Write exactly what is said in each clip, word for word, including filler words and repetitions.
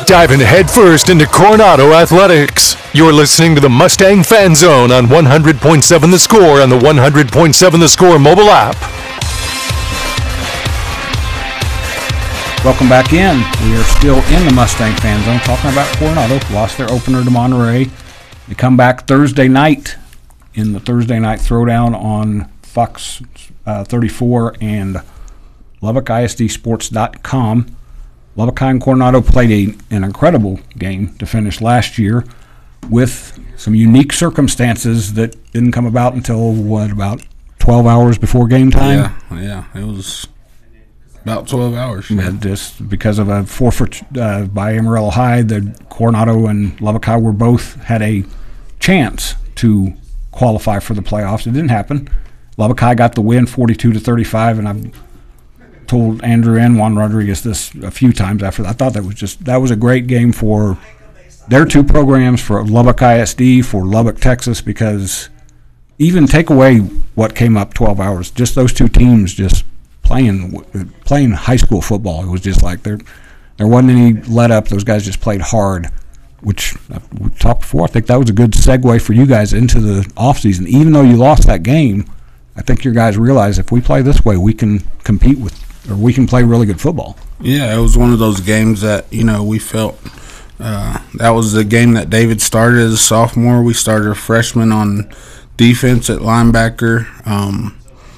Diving headfirst into Coronado athletics. You're listening to the Mustang Fan Zone on one hundred point seven The Score and the one hundred point seven The Score mobile app. Welcome back in. We are still in the Mustang Fan Zone talking about Coronado. Lost their opener to Monterey. They come back Thursday night in the Thursday night throwdown on Fox uh, thirty-four and Lubbock I S D Sports dot com. Lubbock High and Coronado played a, an incredible game to finish last year with some unique circumstances that didn't come about until, what, about twelve hours before game time? Yeah, yeah, it was about twelve hours. Yeah, just because of a forfeit uh, by Amarillo High, the Coronado and Lubbock High were both had a chance to qualify for the playoffs. It didn't happen. Lubbock High got the win forty-two to thirty-five, and I've told Andrew and Juan Rodriguez this a few times after that. I thought that was just that was a great game for their two programs, for Lubbock I S D, for Lubbock, Texas, because even take away what came up twelve hours, just those two teams just playing playing high school football. It was just like there there wasn't any let up. Those guys just played hard, which we talked before. I think that was a good segue for you guys into the offseason. Even though you lost that game, I think your guys realize if we play this way, we can compete with, or we can play really good football. Yeah, it was one of those games that, you know, we felt uh, that was the game that David started as a sophomore. We started a freshman on defense at linebacker. Um,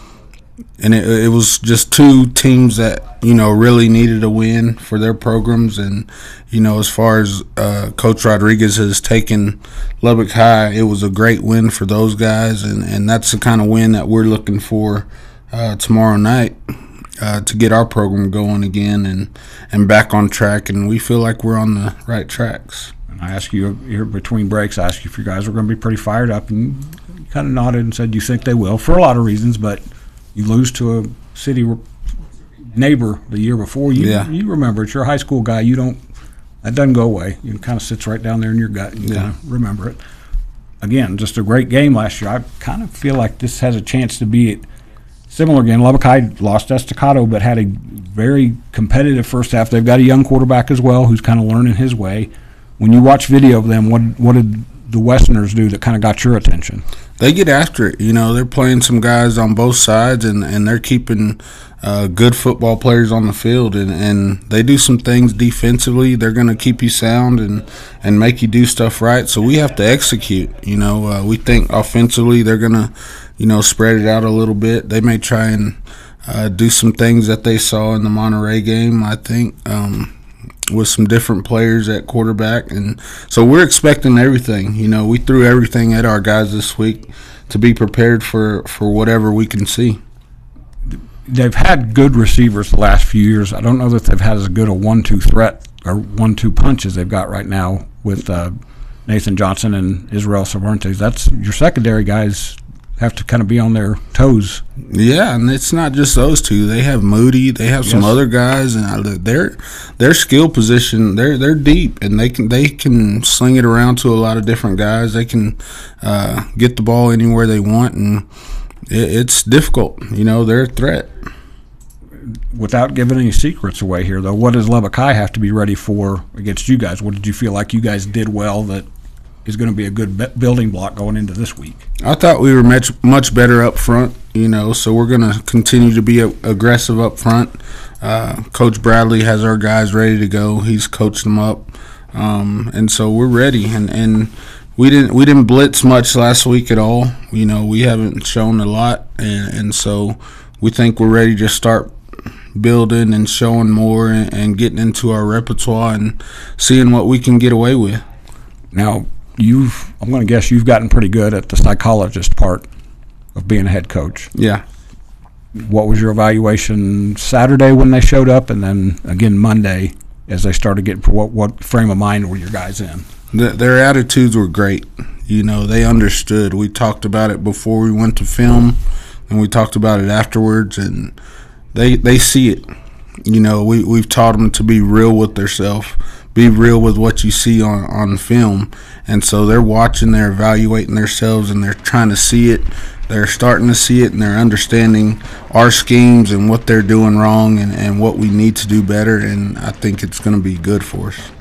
and it, it was just two teams that, you know, really needed a win for their programs. And, you know, as far as uh, Coach Rodriguez has taken Lubbock High, it was a great win for those guys. And, and that's the kind of win that we're looking for uh, tomorrow night. Uh, to get our program going again and, and back on track, and we feel like we're on the right tracks. And I asked you here between breaks, I asked you if you guys were going to be pretty fired up, and you kind of nodded and said you think they will for a lot of reasons, but you lose to a city re- neighbor the year before. You, yeah. you remember it. You're a high school guy. You don't – that doesn't go away. It kind of sits right down there in your gut, and you yeah. kind of remember it. Again, just a great game last year. I kind of feel like this has a chance to be – similar again. Lubbock High lost Estacado, but had a very competitive first half. They've got a young quarterback as well who's kind of learning his way. When you watch video of them, what what did the Westerners do that kind of got your attention? They get after it. You know, they're playing some guys on both sides, and, and they're keeping uh, good football players on the field. And, and they do some things defensively. They're going to keep you sound and, and make you do stuff right. So we have to execute. You know, uh, we think offensively they're going to, you know, spread it out a little bit. They may try and uh, do some things that they saw in the Monterey game, I think, um, with some different players at quarterback. And so we're expecting everything. You know, we threw everything at our guys this week to be prepared for, for whatever we can see. They've had good receivers the last few years. I don't know that they've had as good a one two threat or one two punch as they've got right now with uh, Nathan Johnson and Israel Cervantes. That's your secondary guys have to kind of be on their toes. Yeah, and it's not just those two. They have Moody. They have some yes. other guys, and their their skill position. They're they're deep, and they can they can sling it around to a lot of different guys. They can uh, get the ball anywhere they want, and it, it's difficult. You know, they're a threat. Without giving any secrets away here, though, what does Lubbock High have to be ready for against you guys? What did you feel like you guys did well that is going to be a good be- building block going into this week? I thought we were much much better up front, you know, so we're going to continue to be a- aggressive up front. Uh, Coach Bradley has our guys ready to go. He's coached them up, um, and so we're ready. And, and we didn't we didn't blitz much last week at all. You know, we haven't shown a lot, and, and so we think we're ready to start building and showing more and, and getting into our repertoire and seeing what we can get away with. Now, You've, I'm going to guess you've gotten pretty good at the psychologist part of being a head coach. Yeah. What was your evaluation Saturday when they showed up, and then again Monday as they started getting, what, what frame of mind were your guys in? The, their attitudes were great. You know, they understood. We talked about it before we went to film, and we talked about it afterwards, and they they see it. You know, we, we've taught them to be real with themselves. Be real with what you see on, on film. And so they're watching, they're evaluating themselves, and they're trying to see it. They're starting to see it, and they're understanding our schemes and what they're doing wrong and, and what we need to do better, and I think it's going to be good for us.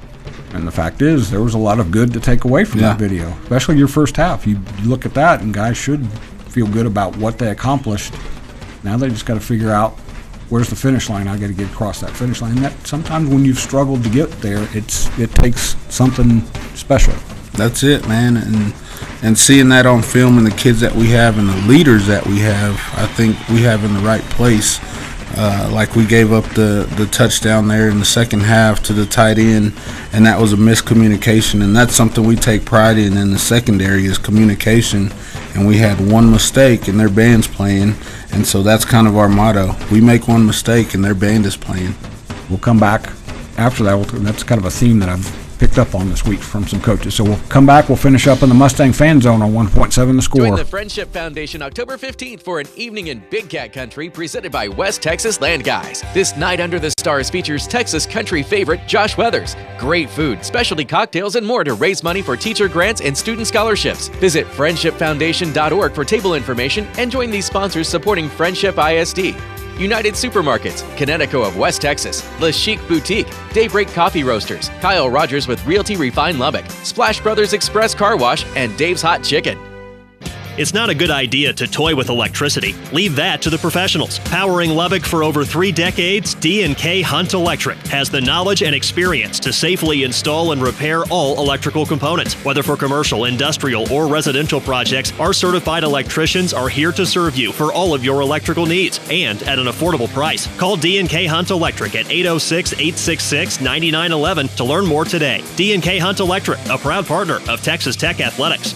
And the fact is, there was a lot of good to take away from Yeah. that video, especially your first half. You, you look at that, and guys should feel good about what they accomplished. Now they just got to figure out, where's the finish line? I got to get across that finish line. And that sometimes when you've struggled to get there, it's it takes something special. That's it, man. And and seeing that on film and the kids that we have and the leaders that we have, I think we have in the right place. Uh, like we gave up the, the touchdown there in the second half to the tight end, and that was a miscommunication. And that's something we take pride in in the secondary is communication. And we had one mistake, and their band's playing. And so that's kind of our motto. We make one mistake, and their band is playing. We'll come back after that. We'll, that's kind of a theme that I've picked up on this week from some coaches. So we'll come back. We'll finish up in the Mustang Fan Zone on one point seven The Score. Join the Friendship Foundation October fifteenth for an evening in Big Cat Country presented by West Texas Land Guys. This night under the stars features Texas country favorite Josh Weathers. Great food, specialty cocktails, and more to raise money for teacher grants and student scholarships. Visit friendship foundation dot org for table information and join these sponsors supporting Friendship I S D. United Supermarkets, Connecticut of West Texas, Le Chic Boutique, Daybreak Coffee Roasters, Kyle Rogers with Realty Refine Lubbock, Splash Brothers Express Car Wash, and Dave's Hot Chicken. It's not a good idea to toy with electricity. Leave that to the professionals. Powering Lubbock for over three decades, D and K Hunt Electric has the knowledge and experience to safely install and repair all electrical components. Whether for commercial, industrial, or residential projects, our certified electricians are here to serve you for all of your electrical needs and at an affordable price. Call D and K Hunt Electric at eight oh six, eight six six, nine nine one one to learn more today. D and K Hunt Electric, a proud partner of Texas Tech Athletics.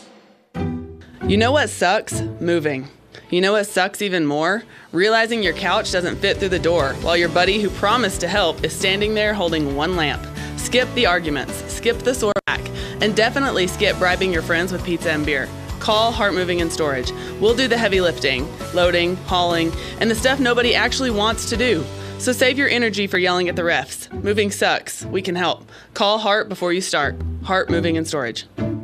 You know what sucks? Moving. You know what sucks even more? Realizing your couch doesn't fit through the door while your buddy who promised to help is standing there holding one lamp. Skip the arguments, skip the sore back, and definitely skip bribing your friends with pizza and beer. Call Heart Moving and Storage. We'll do the heavy lifting, loading, hauling, and the stuff nobody actually wants to do. So save your energy for yelling at the refs. Moving sucks. We can help. Call Heart before you start. Heart Moving and Storage.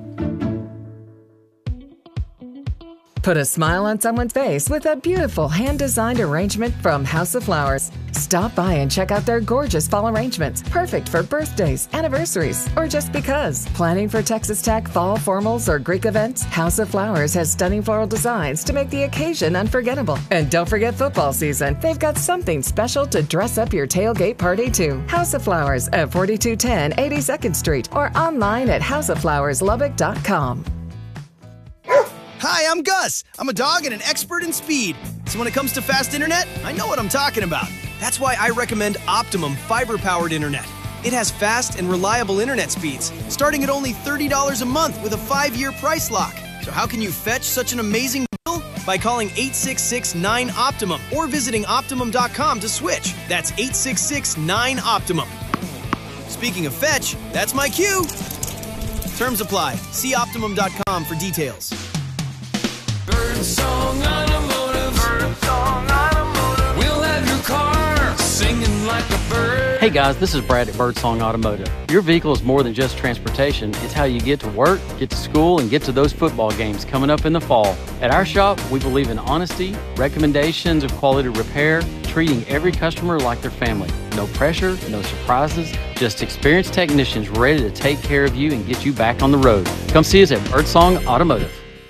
Put a smile on someone's face with a beautiful hand-designed arrangement from House of Flowers. Stop by and check out their gorgeous fall arrangements, perfect for birthdays, anniversaries, or just because. Planning for Texas Tech fall formals or Greek events? House of Flowers has stunning floral designs to make the occasion unforgettable. And don't forget football season. They've got something special to dress up your tailgate party too. House of Flowers at forty-two ten eighty-second Street or online at house of flowers lubbock dot com. Hi, I'm Gus. I'm a dog and an expert in speed. So when it comes to fast internet, I know what I'm talking about. That's why I recommend Optimum fiber-powered internet. It has fast and reliable internet speeds, starting at only thirty dollars a month with a five-year price lock. So how can you fetch such an amazing deal? By calling eight six six nine Optimum or visiting optimum dot com to switch. That's eight six six nine Optimum. Speaking of fetch, that's my cue. Terms apply. See optimum dot com for details. Birdsong Automotive. Birdsong Automotive. We'll have your car singing like a bird. Hey guys, this is Brad at Birdsong Automotive. Your vehicle is more than just transportation. It's how you get to work, get to school, and get to those football games coming up in the fall. At our shop, we believe in honesty, recommendations of quality repair, treating every customer like their family. No pressure, no surprises, just experienced technicians ready to take care of you and get you back on the road. Come see us at Birdsong Automotive.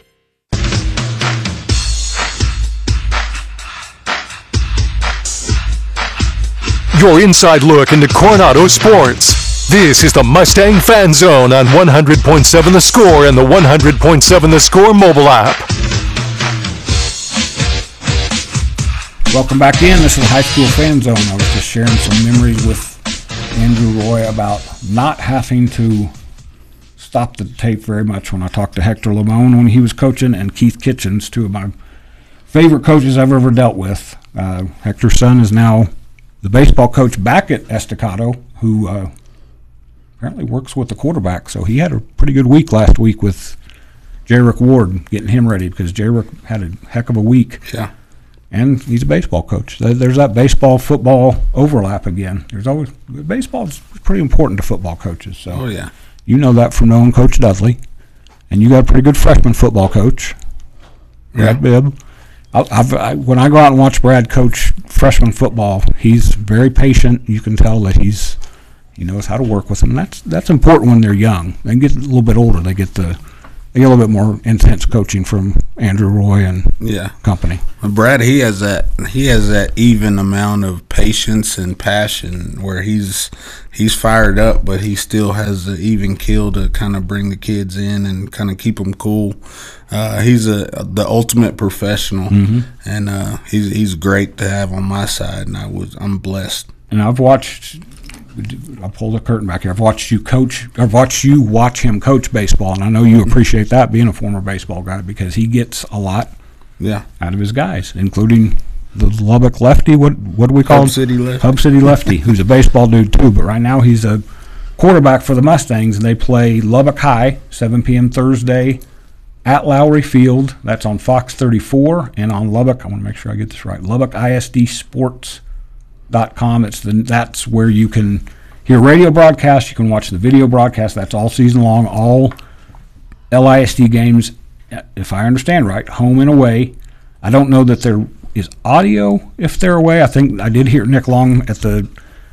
Your inside look into Coronado sports. This is the Mustang Fan Zone on one hundred point seven The Score and the one hundred point seven The Score mobile app. Welcome back in. This is the High School Fan Zone. I was just sharing some memories with Andrew Roy about not having to stop the tape very much when I talked to Hector Lamone when he was coaching, and Keith Kitchens, two of my favorite coaches I've ever dealt with. Uh, Hector's son is now the baseball coach back at Estacado, who uh, apparently works with the quarterback. So he had a pretty good week last week with J. Rick Ward, getting him ready, because J. Rick had a heck of a week. Yeah. And he's a baseball coach. There's that baseball-football overlap again. There's always baseball is pretty important to football coaches. So oh, yeah. You know that from knowing Coach Dudley. And you got a pretty good freshman football coach, Brad yeah. Bibb. I've, I, when I go out and watch Brad coach freshman football, he's very patient. You can tell that he's He knows how to work with them. And that's that's important when they're young. They get a little bit older. They get the they get a little bit more intense coaching from Andrew Roy and yeah. company. Brad, he has that he has that even amount of patience and passion where he's he's fired up, but he still has the even keel to kind of bring the kids in and kind of keep them cool. Uh, he's a the ultimate professional, mm-hmm. and uh, he's he's great to have on my side, and I was I'm blessed. And I've watched. I'll pull the curtain back here. I've watched you coach. I've watched you watch him coach baseball, and I know you appreciate that being a former baseball guy because he gets a lot yeah. out of his guys, including the Lubbock lefty. What what do we call Hub him? City lefty. Hub City lefty, who's a baseball dude too. But right now he's a quarterback for the Mustangs, and they play Lubbock High, seven p.m. Thursday at Lowry Field. That's on Fox thirty-four and on Lubbock. I want to make sure I get this right. Lubbock I S D Sports. Dot com. It's the that's where you can hear radio broadcasts. You can watch the video broadcast. That's all season long. All L I S D games, if I understand right, home and away. I don't know that there is audio if they're away. I think I did hear Nick Long at the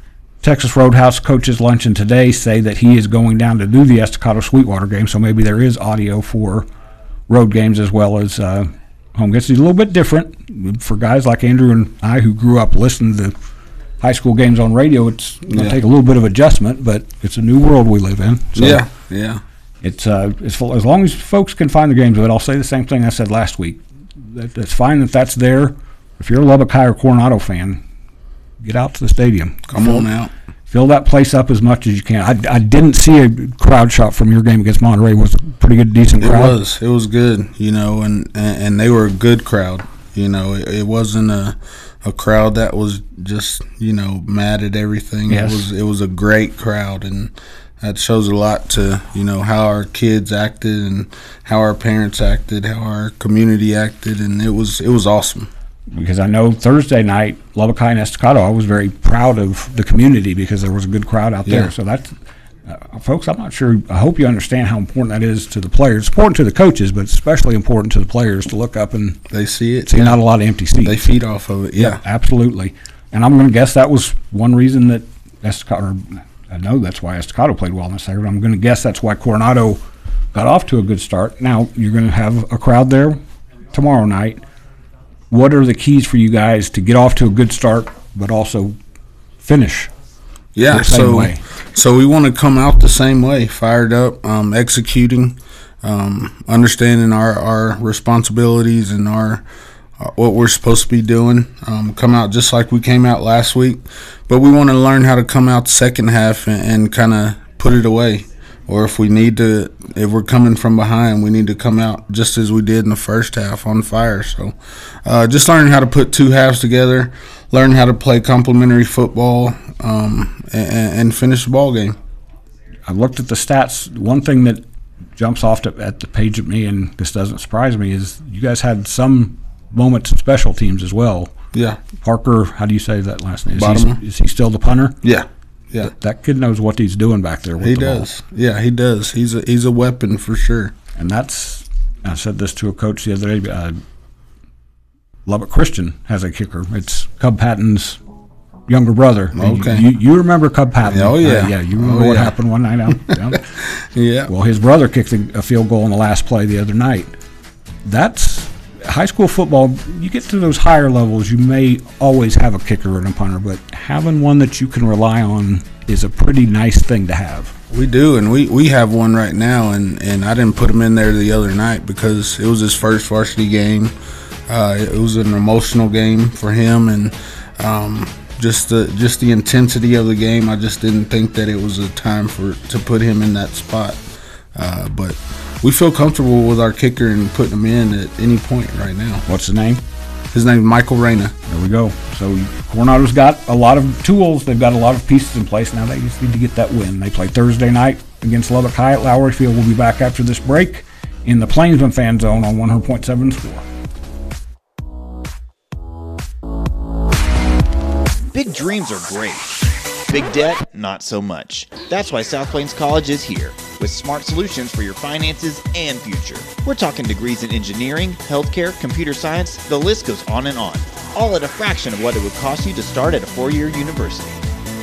Texas Roadhouse Coaches Luncheon today say that he is going down to do the Estacado Sweetwater game. So maybe there is audio for road games as well as uh, home games. It's a little bit different for guys like Andrew and I who grew up listening to high school games on radio. It's going to yeah. take a little bit of adjustment, but it's a new world we live in. So yeah, yeah. It's, uh, it's as long as folks can find the games of it. I'll say the same thing I said last week. That, it's fine that that's there. If you're a Lubbock High or Coronado fan, get out to the stadium. Come fill, on out. Fill that place up as much as you can. I, I didn't see a crowd shot from your game against Monterey. It was a pretty good, decent crowd. It was. It was good, you know, and, and, and they were a good crowd. You know, it, it wasn't a a crowd that was just, you know, mad at everything. Yes. It was it was a great crowd, and that shows a lot to, you know, how our kids acted and how our parents acted, how our community acted, and it was it was awesome. Because I know Thursday night, Lubbock High and Estacado, I was very proud of the community because there was a good crowd out there. Yeah. So that's, uh, folks, I'm not sure, I hope you understand how important that is to the players. It's important to the coaches, but it's especially important to the players to look up and they see it. see yeah. not a lot of empty seats. They feed off of it, yeah. yeah absolutely. And I'm going to guess that was one reason that Estacado, or I know that's why Estacado played well in this area, but I'm going to guess that's why Coronado got off to a good start. Now, you're going to have a crowd there tomorrow night. What are the keys for you guys to get off to a good start, but also finish yeah, the same so, way? So we want to come out the same way, fired up, um, executing, um, understanding our, our responsibilities and our uh, what we're supposed to be doing. Um, come out just like we came out last week, but we want to learn how to come out the second half and, and kind of put it away. Or if we need to, if we're coming from behind, we need to come out just as we did in the first half on fire. So uh, just learning how to put two halves together, learn how to play complementary football, um, and, and finish the ball game. I looked at the stats. One thing that jumps off to, at the page at me, and this doesn't surprise me, is you guys had some moments in special teams as well. Yeah. Parker, how do you say that last name? Is, Bottomer. he, is he still the punter? Yeah. Yeah, That, that kid knows what he's doing back there with he the does. ball. Yeah, he does. He's a he's a weapon for sure. And that's, I said this to a coach the other day, uh, Lubbock Christian has a kicker. It's Cub Patton's younger brother. Okay. You, you remember Cub Patton. Oh, yeah. Uh, yeah, you remember Oh, what yeah. happened one night out down? Yeah. Well, his brother kicked a, a field goal in the last play the other night. That's high school football. You get to those higher levels, you may always have a kicker and a punter, but having one that you can rely on is a pretty nice thing to have. We do, and we, we have one right now, and, and I didn't put him in there the other night because it was his first varsity game. Uh, it was an emotional game for him, and um, just the just the intensity of the game. I just didn't think that it was a time for to put him in that spot. Uh, but we feel comfortable with our kicker and putting him in at any point right now. What's the name? His name's Michael Reyna. There we go. So Coronado's got a lot of tools. They've got a lot of pieces in place. Now they just need to get that win. They play Thursday night against Lubbock High at Lowry Field. We'll be back after this break in the Plainsman Fan Zone on one hundred point seven Score. Big dreams are great. Big debt, not so much. That's why South Plains College is here, with smart solutions for your finances and future. We're talking degrees in engineering, healthcare, computer science, the list goes on and on, all at a fraction of what it would cost you to start at a four-year university.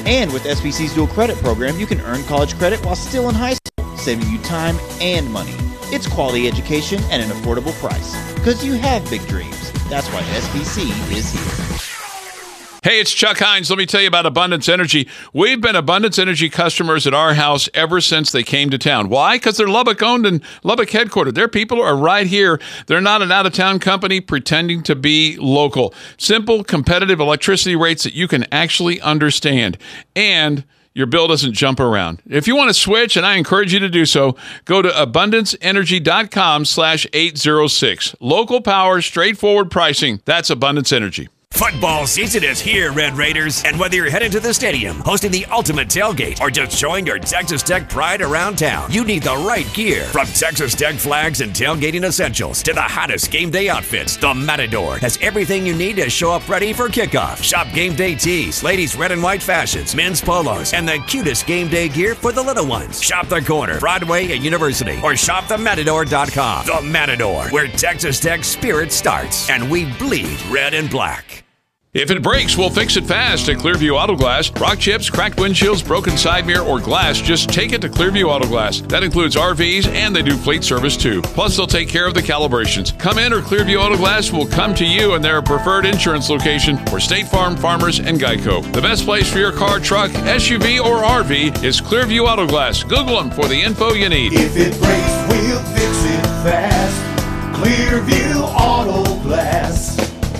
And with S B C's dual credit program, you can earn college credit while still in high school, saving you time and money. It's quality education at an affordable price. Because you have big dreams. That's why S B C is here. Hey, it's Chuck Hines. Let me tell you about Abundance Energy. We've been Abundance Energy customers at our house ever since they came to town. Why? Because they're Lubbock-owned and Lubbock headquartered. Their people are right here. They're not an out-of-town company pretending to be local. Simple, competitive electricity rates that you can actually understand. And your bill doesn't jump around. If you want to switch, and I encourage you to do so, go to abundance energy dot com slash eight oh six. Local power, straightforward pricing. That's Abundance Energy. Football season is here, Red Raiders, and whether you're headed to the stadium, hosting the ultimate tailgate, or just showing your Texas Tech pride around town, you need the right gear. From Texas Tech flags and tailgating essentials to the hottest game day outfits, the Matador has everything you need to show up ready for kickoff. Shop game day tees, ladies' red and white fashions, men's polos, and the cutest game day gear for the little ones. Shop the corner, Broadway and University, or shop the matador dot com. The Matador, where Texas Tech spirit starts, and we bleed red and black. If it breaks, we'll fix it fast at Clearview Auto Glass. Rock chips, cracked windshields, broken side mirror, or glass, just take it to Clearview Auto Glass. That includes R Vs, and they do fleet service too. Plus, they'll take care of the calibrations. Come in, or Clearview Auto Glass will come to you in their preferred insurance location for State Farm, Farmers, and Geico. The best place for your car, truck, S U V, or R V is Clearview Auto Glass. Google them for the info you need. If it breaks, we'll fix it fast. Clearview Auto Glass.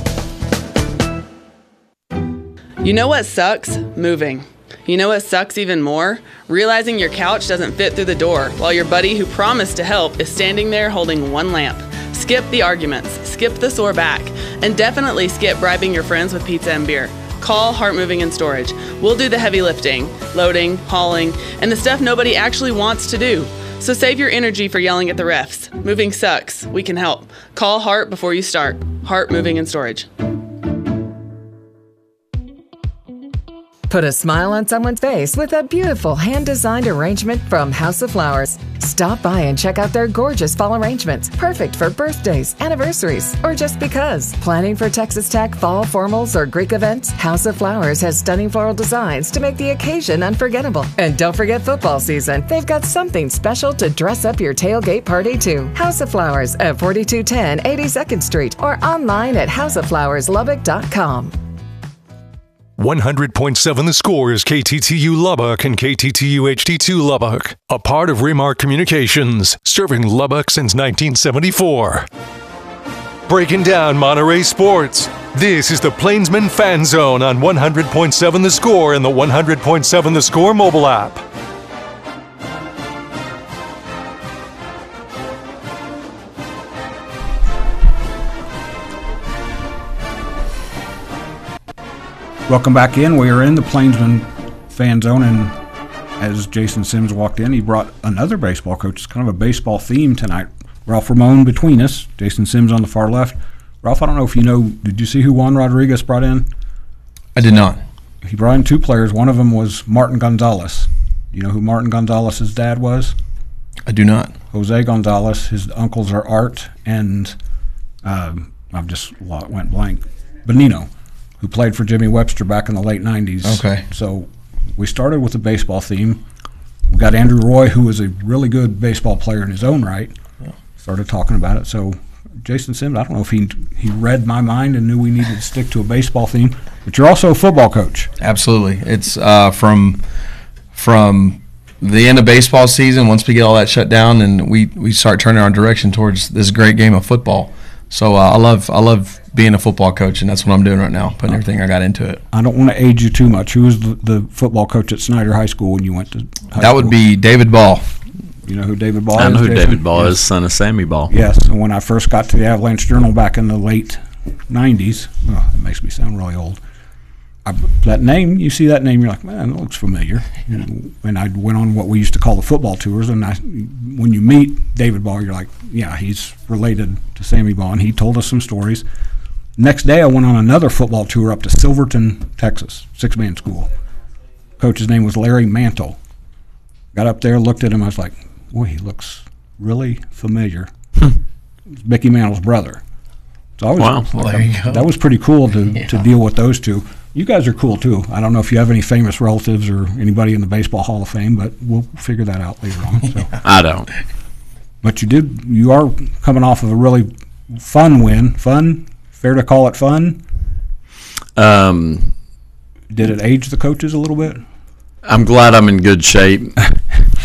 You know what sucks? Moving. You know what sucks even more? Realizing your couch doesn't fit through the door while your buddy who promised to help is standing there holding one lamp. Skip the arguments, skip the sore back, and definitely skip bribing your friends with pizza and beer. Call Heart Moving and Storage. We'll do the heavy lifting, loading, hauling, and the stuff nobody actually wants to do. So save your energy for yelling at the refs. Moving sucks. We can help. Call Heart before you start. Heart Moving and Storage. Put a smile on someone's face with a beautiful hand-designed arrangement from House of Flowers. Stop by and check out their gorgeous fall arrangements, perfect for birthdays, anniversaries, or just because. Planning for Texas Tech fall formals or Greek events? House of Flowers has stunning floral designs to make the occasion unforgettable. And don't forget football season. They've got something special to dress up your tailgate party too. House of Flowers at forty-two ten eighty-second Street or online at house of flowers lubbock dot com. one hundred point seven The Score is K T T U Lubbock and K T T U H D two Lubbock, a part of Remark Communications, serving Lubbock since nineteen seventy-four. Breaking down Monterey sports, this is the Plainsman Fan Zone on one hundred point seven The Score and the one hundred point seven The Score mobile app. Welcome back in. We are in the Plainsman Fan Zone, and as Jason Sims walked in, he brought another baseball coach. It's kind of a baseball theme tonight. Ralph Ramon between us, Jason Sims on the far left. Ralph, I don't know if you know, did you see who Juan Rodriguez brought in? I did not. He brought in two players. One of them was Martin Gonzalez. You know who Martin Gonzalez's dad was? I do not. Jose Gonzalez. His uncles are Art and, uh, I've just went blank, Benino, who played for Jimmy Webster back in the late nineties. Okay. So we started with a baseball theme. We got Andrew Roy, who was a really good baseball player in his own right. Yeah. Started talking about it. So Jason Sims, I don't know if he he read my mind and knew we needed to stick to a baseball theme, but you're also a football coach. Absolutely. It's uh, from from the end of baseball season, once we get all that shut down and we, we start turning our direction towards this great game of football. So uh, I love I love being a football coach, and that's what I'm doing right now, putting everything I got into it. I don't want to age you too much. Who was the, the football coach at Snyder High School when you went to high That school? would be David Ball. You know who David Ball I is? know who Jason? David Ball yes. is, son of Sammy Ball. Yes, and when I first got to the Avalanche Journal back in the late nineties, oh, that makes me sound really old. I, that name, you see that name, you're like, man, that looks familiar. And I went on what we used to call the football tours, and I, when you meet David Ball, you're like, yeah, he's related to Sammy Ball, and he told us some stories. Next day, I went on another football tour up to Silverton, Texas, six-man school. Coach's name was Larry Mantle. Got up there, looked at him, I was like, boy, he looks really familiar. It's Mickey Mantle's brother. So I was, wow, like, well, there you go. That was pretty cool to, Yeah. to deal with those two. You guys are cool too. I don't know if you have any famous relatives or anybody in the Baseball Hall of Fame, but we'll figure that out later on. So. I don't. But you did. You are coming off of a really fun win. Fun? Fair to call it fun? Um, did it age the coaches a little bit? I'm glad I'm in good shape.